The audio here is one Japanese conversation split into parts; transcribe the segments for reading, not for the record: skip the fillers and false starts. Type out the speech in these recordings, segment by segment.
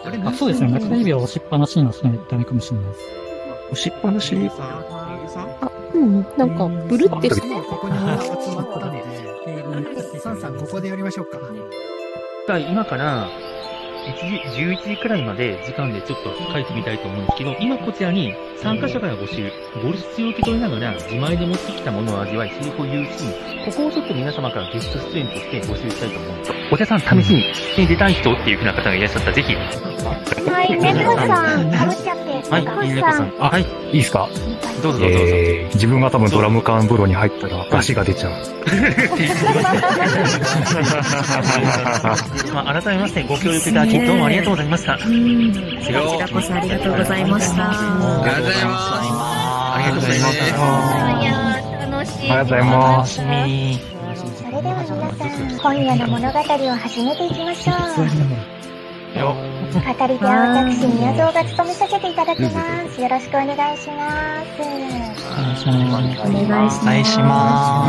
あ、そうですね。中指を押しっぱなしにはしないとダメかもしれないです。 押しっぱなし。 なんか、ブルってここにみんな集まったので、サンさんここでやりましょうか。 今から11時くらいまで時間でちょっと書いてみたいと思うんですけど、今こちらに参加者から募集、ボルシチを受け取りながら自前で持ってきたものを味わい、セリフを言うシーン、ここをちょっと皆様からゲスト出演として募集したいと思うんです。お茶さん、試しに出たい人っていう風な方がいらっしゃったら、ぜひ。 はい、猫さん、かぶっちゃって。 はい、猫さん。 はい、いいですか？ どうぞどうぞ。 自分が多分ドラム缶風呂に入ったら出汁が出ちゃう。 改めましてご協力いただきどうもありがとうございました。こちらこそありがとうございました。 ありがとうございます。 ありがとうございました。 いや楽しい。 ありがとうございます。 それでは皆さん、今夜の物語を始めていきましょう。語り手は私、宮蔵が務めさせていただきます。よろしくお願いします。 お願いします。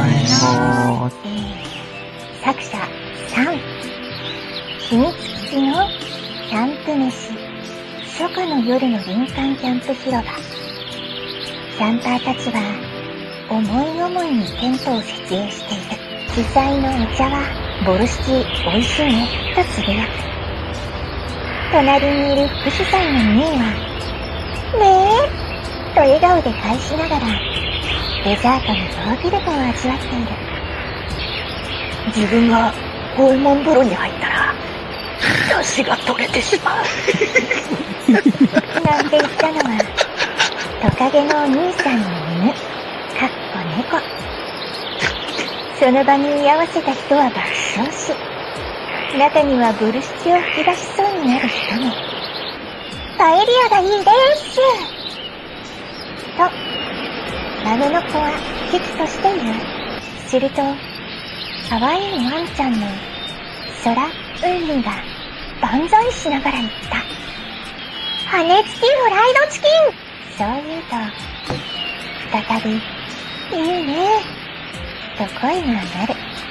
作者3、秘密基地のキャンプ飯、初夏の夜の林間キャンプ広場。キャンパーたちは思い思いにテントを設営している。主催のお茶はボルシチ美味しいねとつぶやく。隣にいる副主催のミーはねえと笑顔で返しながらデザートのヨーグルトを味わっている。自分がホルモン風呂に入ったら出汁が取れてしまうなんて言ったのはトカゲのお兄さんの犬かっこ猫。その場に居合わせた人は爆笑し、中にはボルシチを吹き出しそうになる人も。パエリアがいいですと孫の子は危機として言う。すると可愛いワンちゃんの空海が万歳しながら言った。羽根付きフライドチキン。そう言うと再びいいねと声が鳴る。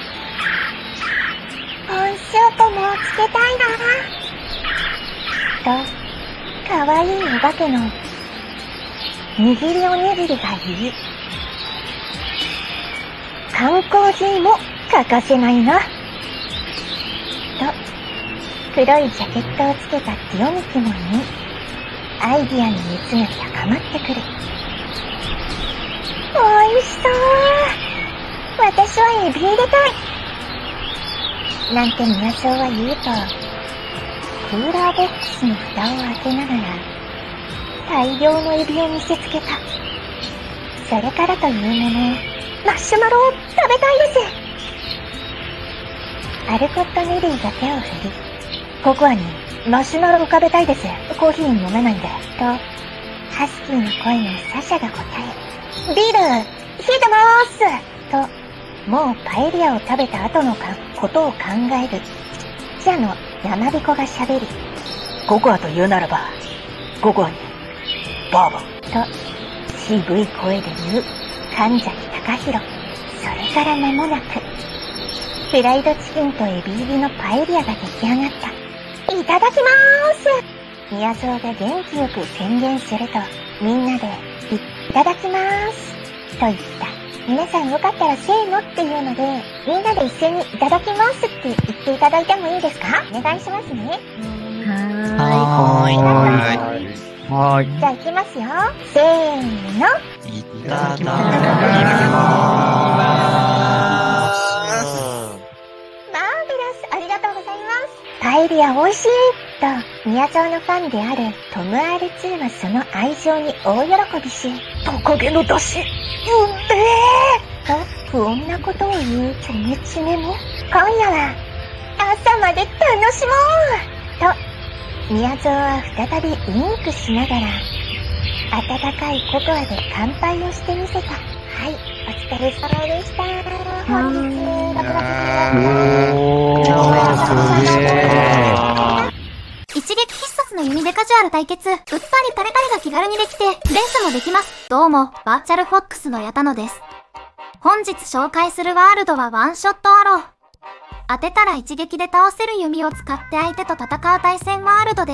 コンシュートもつけたいなとかわいいお化けの握りおにぎりが言い、缶コーヒーも欠かせないなと黒いジャケットをつけたティオミキも言い、アイディアの熱が高まってくる。おいしそう。私はエビ入れたいなんて宮蔵は言うと、クーラーボックスの蓋を開けながら大量のエビを見せつけた。それからというもの、マッシュマロを食べたいです。アルコット・ネリーが手を振り、ココアにマシュマロ浮かべたいです。コーヒー飲めないんで。と、ハスキーの声のサシャが答え、ビール、冷えてまーすと、もうパエリアを食べた後のことを考える。記者の山彦が喋り、ココアと言うならば、ココアに、バーボンと、渋い声で言う、神崎隆弘。それから間もなく、フライドチキンとエビ入りのパエリアが出来上がった。いただきまーす。宮蔵が元気よく宣言すると、みんなで、いただきまーす。と言った。皆さんよかったらせーのっていうので、みんなで一緒にいただきますって言っていただいてもいいですか？お願いしますね。 はい。 じゃあ行きますよ。せーの。 いただきまマーベラス、ありがとうございます。パエリア美味しいと、宮蔵のファンであるトム R2 はその愛情に大喜びし、トカゲの出汁、うんめーと不穏なことを言うチョメチメも、今夜は朝まで楽しもうと、宮蔵は再びウインクしながら、温かいココアで乾杯をしてみせた。はい、お疲れ様でした。本日、6月一撃必殺の弓でカジュアル対決。うっぱりパレパレが気軽にできて、レースもできます。どうも、バーチャルフォックスの矢田野です。本日紹介するワールドはワンショットアロー。当てたら一撃で倒せる弓を使って相手と戦う対戦ワールドです。